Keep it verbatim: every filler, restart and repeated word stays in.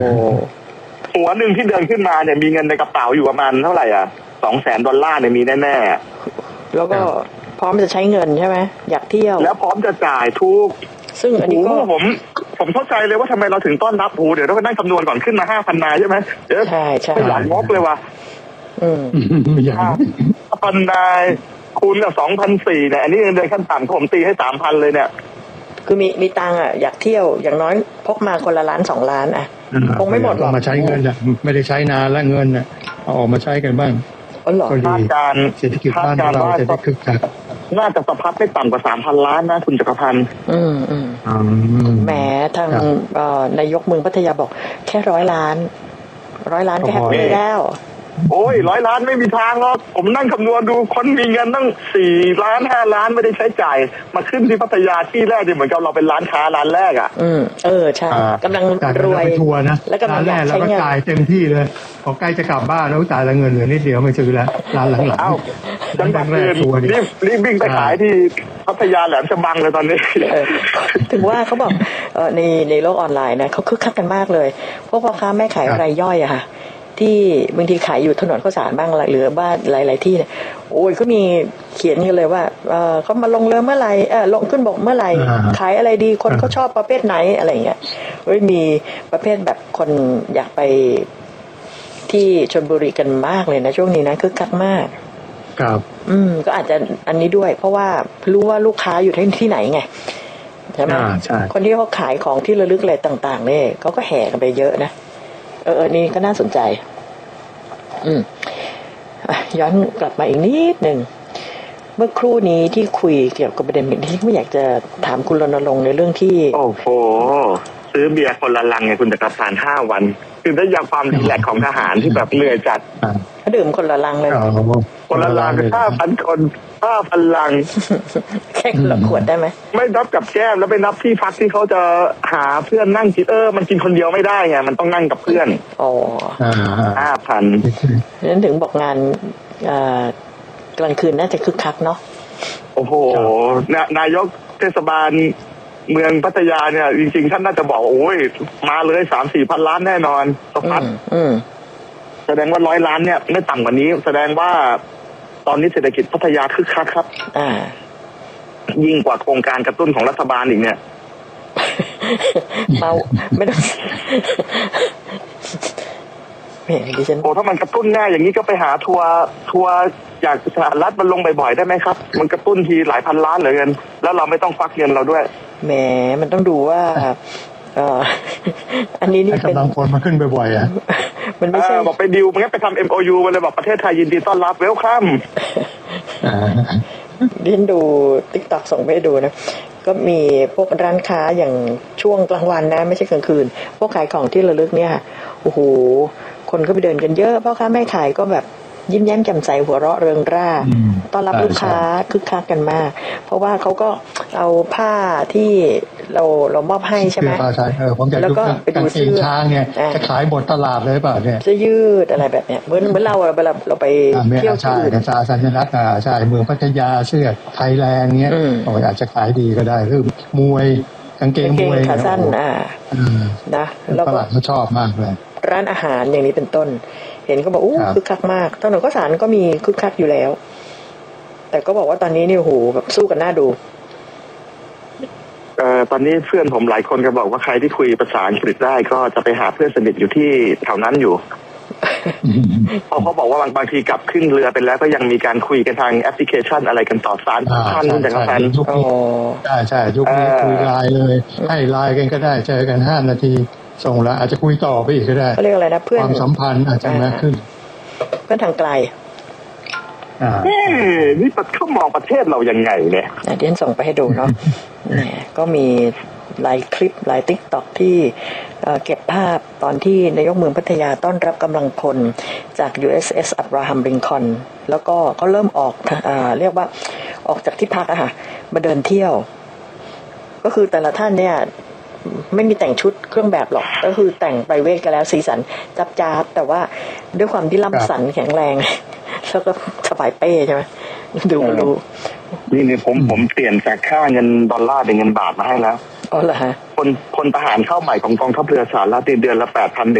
หัวหนึ่งที่เดินขึ้นมาเนี่ยมีเงินในกระเป๋าอยู่ประมาณเท่าไหร่อ่ะสองแสนดอลลาร์เนี่ยมีแน่ๆแล้วก็พร้อมจะใช้เงินใช่ไหมอยากเที่ยวแล้วพร้อมจะจ่ายทุกซึ่งอันนี้ก็ผมผมเข้าใจเลยว่าทำไมเราถึงต้อนรับโอ้เดี๋ยวเราก็นั่งคำนวณก่อนขึ้นมาห้าพันนายใช่ไหมใช่ใช่หลายงบเลยว่ะอืมห้าพันนายคูณกับสองพันสี่เนี่ยอันนี้เงินเดือนขั้นต่ำผมตีให้สามพันเลยเนี่ยคือมีมีตังอ่ะอยากเที่ยวอย่างน้อยพกมาคนละล้านสองล้านอ่ะคงไม่หมดหรอกมาใช้เงินอ่ะไม่ได้ใช้นานแล้วเงินอ่ะเอาออกมาใช้กันบ้างก็ดีเศรษฐกิจบ้านเราจะได้คึกคักน่าจะสะพัดไม่ต่ำกว่าสามพันล้านนะคุณจักรพันธ์อืมอืมแหมทางนายกเมืองพัทยาบอกแค่ร้อยล้านร้อยล้านก็แฮปปี้แล้วโอ้ยร้อยล้านไม่มีทางหรอกผมนั่งคำนวณดูคนมีเงินตั้งสี่ล้านห้าล้านไม่ได้ใช้จ่ายมาขึ้นที่พัทยาที่แรกเหมือนกับเราเป็นร้านค้าร้านแรกอ่ะอืมเออใช่กำลังรวยทัวร์นะแล้วกำลังอยากใช้เงินจ่ายเต็มที่เลยพอใกล้จะกลับบ้านแล้วจ่ายละเงินเหลือนิดเดียวไม่ซื้อแล้วร้านหลังๆเอ้าจังหวัดอื่นรีบรีบวิ่งไปขายที่พัทยาแหลมฉบังเลยตอนนี้ถึงว่าเขาบอกในในโลกออนไลน์นะเขาคึกคักกันมากเลยพวกพ่อค้าแม่ขายรายย่อยอะค่ะที่บางทีขายอยู่ถนนข้าวสารบ้างหรือบ้านหลายๆที่เนี่ยโอ้ยก็มีเขียนกันเลยว่าเออเขามาลงเรือเมื่อไหร่เออลงขึ้นบกเมื่อไหร่ขายอะไรดีคนเขาชอบประเภทไหนอะไรเงี้ยเฮ้ยมีประเภทแบบคนอยากไปที่ชลบุรีกันมากเลยนะช่วงนี้นะคึกคักมากครับอืมก็อาจจะอันนี้ด้วยเพราะว่ารู้ว่าลูกค้าอยู่ที่ที่ไหนไงใช่ไหมคนที่เขาขายของที่ระลึกอะไรต่างๆเนี่ยเขาก็แห่กันไปเยอะนะเออนี่ก็น่าสนใจอืมย้อนกลับมาอีกนิดหนึ่งเมื่อครู่นี้ที่คุยเกี่ยวกับประเด็นที่ไม่อยากจะถามคุณรณรงค์ในเรื่องที่โอ้โหซื้อเบียร์คนละลังไงคุณจักรพันธ์ห้าวันคือได้ยาความรีแลกซ์ของทหารที่แบบเหนื่อยจัดเขาดื่มคนละลังเลยคนละลังห้าพันคนห้าพันลังแค่คนละขวดได้ไหมไม่นับกับแก้มแล้วไปนับที่พักที่เขาจะหาเพื่อนนั่งกินเออมันกินคนเดียวไม่ได้ไงมันต้องนั่งกับเพื่อนอ๋อห้าพันนั้นถึงบอกงานกลางคืนน่าจะคึกคักเนาะโอ้โหนายกเทศบาลเมืองพัทยาเนี่ยจริงๆท่านน่าจะบอกโอ้ยมาเลยสามสี่พันล้านแน่นอนสะพัดแสดงว่าร้อยล้านเนี่ยไม่ต่ำกว่านี้แสดงว่าตอนนี้เศรษฐกิจพัทยาคึกคักครับอ่ายิ่งกว่าโครงการกระตุ้นของรัฐบาลอีกเนี่ยเมาไม่ต้องโอ้ถ้ามันกระตุ้นง่ายอย่างนี้ก็ไปหาทัวร์ทัวร์อยากสหรัฐมันลงบ่อยๆได้ไหมครับมันกระตุ้นทีหลายพันล้านเหลือเกินแล้วเราไม่ต้องฟักเงินเราด้วยแหมมันต้องดูว่าเอ่ออันนี้นี่เป็นกำลังคนมาขึ้นบ่อยๆอ่ะมันไม่ใช่บอกไปดิวมันงั้นไปทำ เอ็ม โอ ยู ไปเลยบอกประเทศไทยยินดีต้อนรับเวลคัมดินดู TikTok ส่งไปให้ดูนะก็มีพวกร้านค้าอย่างช่วงกลางวันนะไม่ใช่กลางคืนพวกขายของที่ระลึกเนี่ยโอ้โหคนก็ไปเดินกันเยอะพ่อค้าแม่ขายก็แบบยิ้มแย้มแจ่มใสหัวเราะเริงร่าต้อนรับลูกค้าคึกคักกันมากเพราะว่าเขาก็เอาผ้าที่เราเรามอบให้ใช่ไหมแล้วก็ไปดูเสื้อช้างเนี่ยจะขายหมดตลาดเลยป่ะเนี่ยจะยืดอะไรแบบเนี้ยเหมือนเหมือนเราเวลาเราไปเที่ยวใช่ใช่สัญลักษณ์ใช่เมืองพัทยาเสื้อไทยแลนด์เนี้ยโอ้ยอาจจะขายดีก็ได้หรือมวยกางเกงมวยขาสั้นอ่านะแล้วก็เขาชอบมากเลยร้านอาหารอย่างนี้เป็นต้นเห็นเขาบอกอู้คึกคักมากถนนข้าวสารก็มีคึกคักอยู่แล้วแต่ก็บอกว่าตอนนี้นี่โหแบบสู้กันน่าดูเอ่อตอนนี้เพื่อนผมหลายคนก็บอกว่าใครที่คุยภาษาอังกฤษได้ก็จะไปหาเพื่อนสนิทอยู่ที่แถวนั้นอยู่เพราะเขาบอกว่าบางบางทีกลับขึ้นเรือไปแล้วก็ยังมีการคุยกันทางแอปพลิเคชันอะไรกันต่อสารท่านอย่างนั้นใช่ใช่ยุคนี้คุยไลน์เลยให้ไลน์กันก็ได้เจอกันห้านาทีส่งแล้วอาจจะคุยต่อไปอีกก็ได้เขาเรียกอะไรนะเพื่อนความสัมพันธ์อาจจะมากขึ้นเพื่อนทางไกลอ่านี่ปัดเข้ามองประเทศเรายังไงเนี่ยเดี๋ยวส่งไปให้ดูเนาะเนี่ยก็มีหลายคลิปหลาย TikTok ที่เก็บภาพตอนที่นายกเมืองพัทยาต้อนรับกำลังพลจาก ยู เอส เอส Abraham Lincoln แล้วก็เขาเริ่มออกอ่าเรียกว่าออกจากที่พักอะค่ะมาเดินเที่ยวก็คือแต่ละท่านเนี่ยไม่มีแต่งชุดเครื่องแบบหรอกก็คือแต่งไปเวทกันแล้วสีสันจับจ้าบแต่ว่าด้วยความที่ล่ำสันแข็งแรงแล้วก็สบายเป้ใช่ไหมดูดูนี่นี่ผมผมเปลี่ยนจากค่าเงินดอลลาร์เป็นเงินบาทมาให้แล้วอ๋อเหรอฮะพลพลทหารเข้าใหม่ของกองทัพเรือสหรัฐเดือนละแปดพัน